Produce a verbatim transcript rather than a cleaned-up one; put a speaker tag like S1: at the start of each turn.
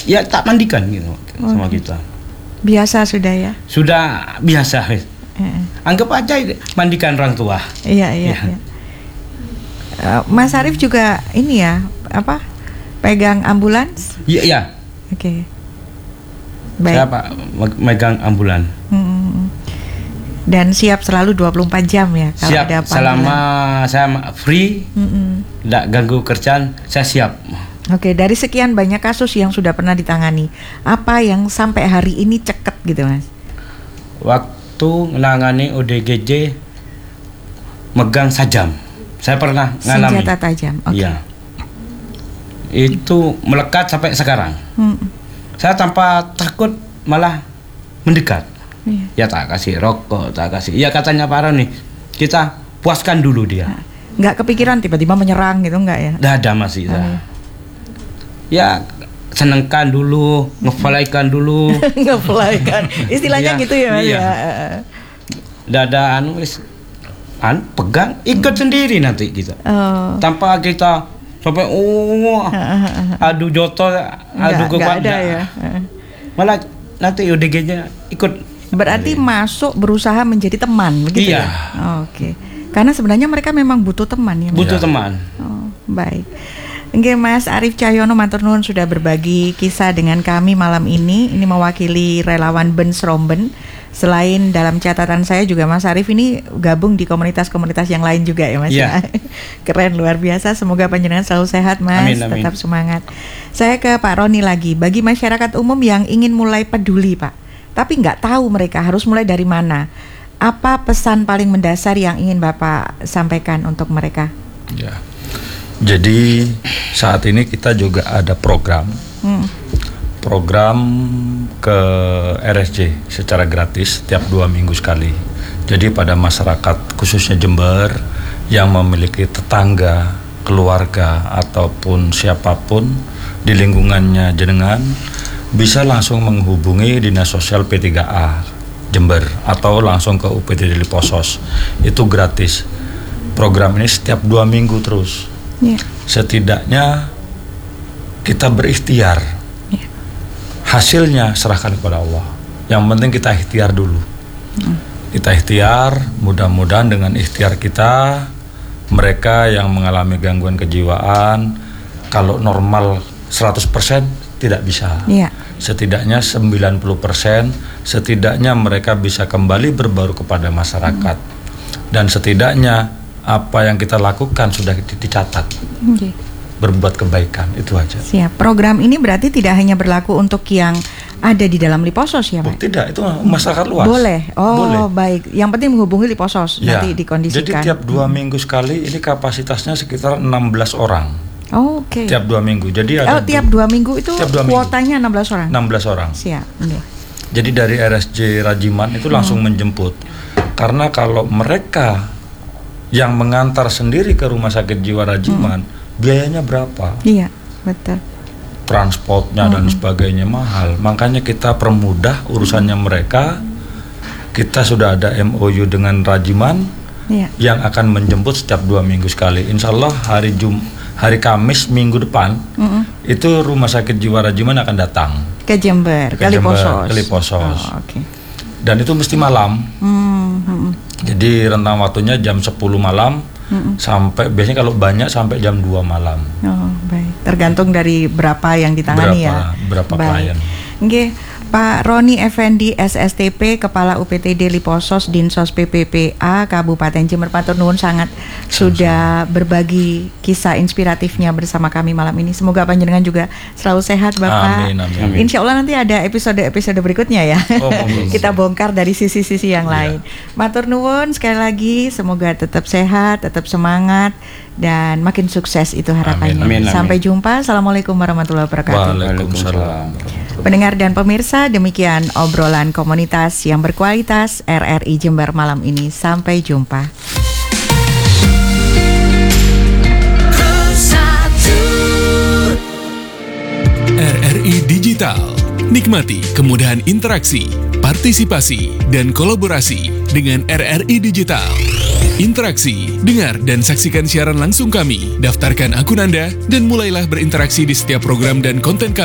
S1: ya tak mandikan gitu oh. sama kita.
S2: Biasa sudah ya?
S1: Sudah biasa. Uh-uh. Anggap aja mandikan orang tua.
S2: Iya iya. Ya. iya. Uh, Mas Arief juga ini ya apa? Pegang ambulans?
S1: Iya iya.
S2: Oke. Okay. Baik.
S1: Saya Pak megang ambulan.
S2: Hmm. Dan siap selalu dua puluh empat jam ya kalau
S1: siap,
S2: ada panggilan.
S1: Selama saya free, tidak ganggu kerjaan, saya siap.
S2: Oke, dari sekian banyak kasus yang sudah pernah ditangani, apa yang sampai hari ini ceket gitu Mas?
S1: Waktu menangani O D G J megang sajam. Saya pernah ngalami.
S2: Senjata tajam. Oke.
S1: Iya. Itu melekat sampai sekarang. Hmm. Saya tanpa takut malah mendekat. Iya. Ya tak kasih rokok, tak kasih. Ya katanya Pak Roni, kita puaskan dulu dia. Nah,
S2: nggak kepikiran tiba-tiba menyerang gitu nggak ya?
S1: Nggak ada masih. Hmm. Ya senengkan dulu, ngeflaikan dulu.
S2: Ngeflaikan, istilahnya ya, gitu ya Mas iya. ya.
S1: Nggak ada anu wis, an pegang ikut hmm. sendiri nanti kita. Oh. Tanpa kita sampai oh adu joto adu kepada ya. Malah nanti O D G-nya ikut.
S2: Berarti Jadi. masuk berusaha menjadi teman begitu
S1: iya.
S2: ya. Oh, oke. Okay. Karena sebenarnya mereka memang butuh teman ya.
S1: Butuh ya. teman.
S2: Oh, baik. Oke, Mas Arief Cahyono matur nuwun sudah berbagi kisah dengan kami malam ini. Ini mewakili relawan Bens Romben. Selain dalam catatan saya juga Mas Arief ini gabung di komunitas-komunitas yang lain juga ya Mas ya. Keren, luar biasa. Semoga panjenengan selalu sehat Mas, amin, amin. Tetap semangat. Saya ke Pak Roni lagi. Bagi masyarakat umum yang ingin mulai peduli Pak, tapi nggak tahu mereka harus mulai dari mana, apa pesan paling mendasar yang ingin Bapak sampaikan untuk mereka?
S3: Ya, jadi saat ini kita juga ada program. Hmm. program ke R S J secara gratis setiap dua minggu sekali. Jadi pada masyarakat khususnya Jember yang memiliki tetangga, keluarga ataupun siapapun di lingkungannya jenengan bisa langsung menghubungi Dinas Sosial P tiga A Jember atau langsung ke U P D Liposos. Itu gratis. Program ini setiap dua minggu terus. Yeah. Setidaknya kita berikhtiar. Hasilnya serahkan kepada Allah. Yang penting kita ikhtiar dulu. Hmm. Kita ikhtiar, mudah-mudahan dengan ikhtiar kita, mereka yang mengalami gangguan kejiwaan, kalau normal seratus persen tidak bisa. Yeah. Setidaknya sembilan puluh persen, setidaknya mereka bisa kembali berbaru kepada masyarakat. Hmm. Dan setidaknya apa yang kita lakukan sudah dicatat. Okay. Berbuat kebaikan, itu aja.
S2: Siap. Program ini berarti tidak hanya berlaku untuk yang ada di dalam Liposos ya Pak?
S3: Tidak, itu masyarakat luas.
S2: Boleh. Oh, boleh. Baik. Yang penting menghubungi Liposos
S3: ya.
S2: Nanti dikondisikan.
S3: Jadi tiap dua hmm. minggu sekali ini kapasitasnya sekitar enam belas orang.
S2: Oh, oke. Okay.
S3: Tiap dua minggu. Jadi ada
S2: oh, tiap dua minggu itu dua kuotanya minggu. enam belas orang.
S3: enam belas orang.
S2: Siap. Okay.
S3: Jadi dari R S J Rajiman itu langsung hmm. menjemput. Karena kalau mereka yang mengantar sendiri ke rumah sakit jiwa Rajiman, hmm. biayanya berapa?
S2: Iya, betul.
S3: Transportnya mm-hmm. dan sebagainya mahal. Makanya kita permudah urusannya mereka. Kita sudah ada M O U dengan Rajiman yeah. yang akan menjemput setiap dua minggu sekali. Insya Allah hari Jum, hari Kamis minggu depan mm-hmm. itu rumah sakit jiwa Rajiman akan datang
S2: ke Jember, ke Liposos.
S3: Ke Liposos.
S2: Oh, okay.
S3: Dan itu mesti malam. Mm-hmm. Jadi rentang waktunya jam sepuluh malam. Mm-mm. Sampai biasanya kalau banyak sampai jam dua malam.
S2: Oh, baik. Tergantung dari berapa yang ditangani
S3: berapa,
S2: ya.
S3: Berapa klien.
S2: Nggih, Pak Roni Effendi S S T P Kepala U P T D Liposos Dinsos P P P A Kabupaten Jember, matur nuwun sangat Sama-sama. Sudah berbagi kisah inspiratifnya bersama kami malam ini. Semoga panjenengan juga selalu sehat Bapak. Amin, amin, amin. Insya Allah nanti ada episode-episode berikutnya ya. Oh, kita bongkar dari sisi-sisi yang lain. Ya. Matur nuwun sekali lagi, semoga tetap sehat, tetap semangat dan makin sukses itu harapannya. Amin, amin, amin. Sampai jumpa. Assalamualaikum warahmatullahi wabarakatuh.
S3: Waalaikumsalam.
S2: Pendengar dan pemirsa, demikian obrolan komunitas yang berkualitas R R I Jember malam ini. Sampai jumpa.
S4: R R I Digital. Nikmati kemudahan interaksi, partisipasi, dan kolaborasi dengan R R I Digital. Interaksi, dengar dan saksikan siaran langsung kami. Daftarkan akun Anda dan mulailah berinteraksi di setiap program dan konten kami.